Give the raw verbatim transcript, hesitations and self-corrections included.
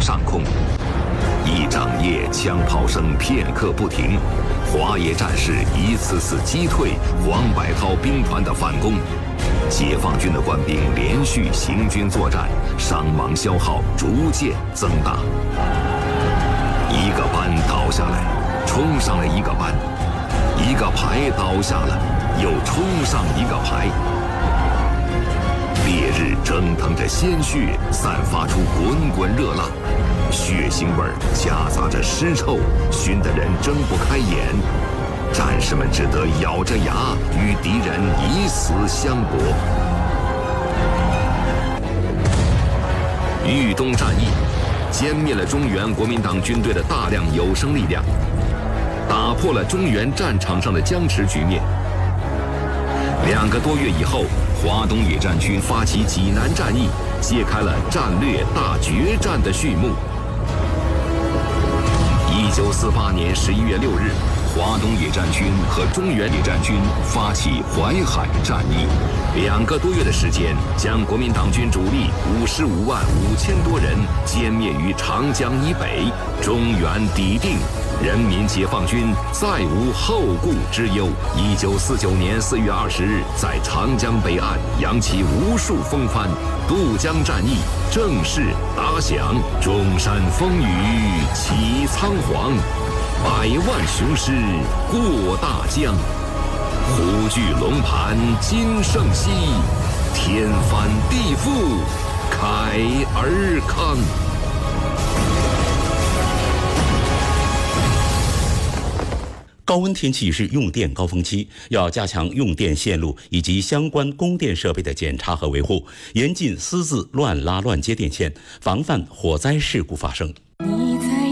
上空。一整夜枪炮声片刻不停，华野战士一次次击退黄百韬兵团的反攻。解放军的官兵连续行军作战，伤亡消耗逐渐增大。一个班倒下来，冲上了一个班；一个排倒下了，又冲上一个排。烈日蒸腾着鲜血，散发出滚滚热浪，血腥味儿夹杂着尸臭，熏得人睁不开眼。战士们只得咬着牙与敌人以死相搏。豫东战役歼灭了中原国民党军队的大量有生力量，打破了中原战场上的僵持局面。两个多月以后，华东野战军发起济南战役，揭开了战略大决战的序幕。一九四八年十一月六日，华东野战军和中原野战军发起淮海战役，两个多月的时间，将国民党军主力五十五万五千多人歼灭于长江以北，中原底定。人民解放军再无后顾之忧。一九四九年四月二十日，在长江北岸扬起无数风帆，渡江战役正式打响。中山风雨起苍黄，百万雄师过大江。虎踞龙盘今胜昔，天翻地覆凯而康。 高温天气是用电高峰期，要加强用电线路以及相关供电设备的检查和维护，严禁私自乱拉乱接电线，防范火灾事故发生。